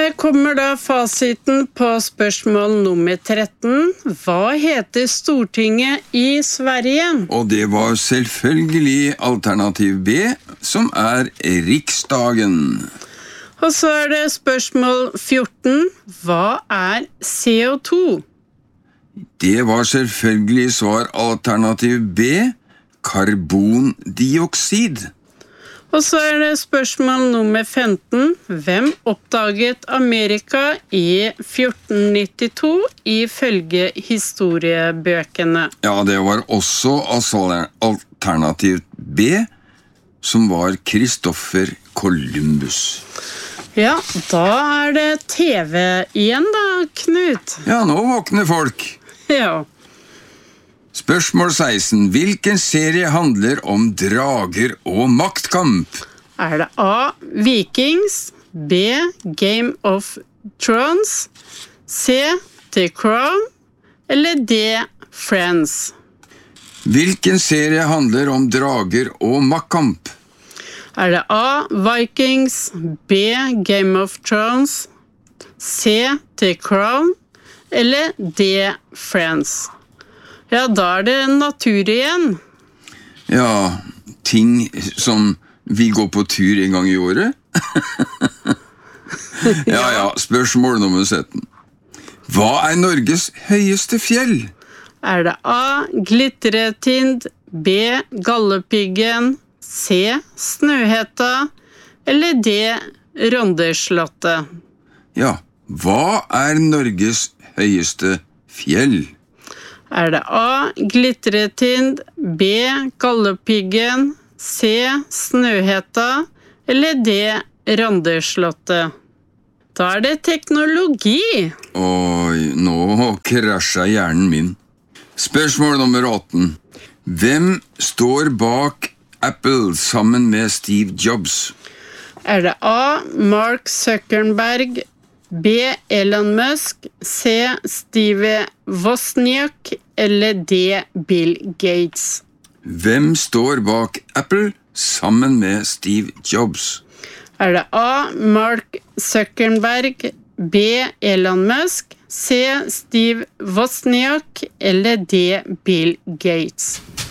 Her kommer da fasiten på spørsmål nummer 13. Hva heter Stortinget i Sverige? Og det var selvfølgelig alternativ B, som Riksdagen. Og så det spørsmål 14. Hva CO2? Det var selvfølgelig svar alternativ B, karbondioksid. Og så det spørsmål nummer 15. Hvem oppdaget Amerika i 1492 ifølge historiebøkene? Ja, det var også alternativ B, som var Christopher Columbus. Ja, da det TV igjen da, Knut. Ja, nå våkner folk. Ja. Spørsmål 16. Hvilken serie handler om drager og maktkamp? Det A. Vikings, B. Game of Thrones, C. The Crown, eller D. Friends? Hvilken serie handler om drager og maktkamp? Det A. Vikings, B. Game of Thrones, C. The Crown, eller D. Friends? Ja, da det natur igjen. Ja, ting som vi går på tur en gang i året. Ja, spørsmål nummer 17. Hva Norges høyeste fjell? Det A. Glitretind, B. Galdhøpiggen, C. Snøhetta, eller D. Rondeslottet? Ja, hva Norges høyeste fjell? Det A. Glitretind, B. Galdhøpiggen, C. Snøhetta, eller D. Rondeslottet? Da det teknologi. Oi, nå krasjet hjernen min. Spørsmål nummer 18. Hvem står bak Apple sammen med Steve Jobs? Det A. Mark Zuckerberg, B. Elon Musk, C. Steve Wozniak, eller D. Bill Gates? Hvem står bak Apple sammen med Steve Jobs? Det A. Mark Zuckerberg, B. Elon Musk, C. Steve Wozniak, eller D. Bill Gates?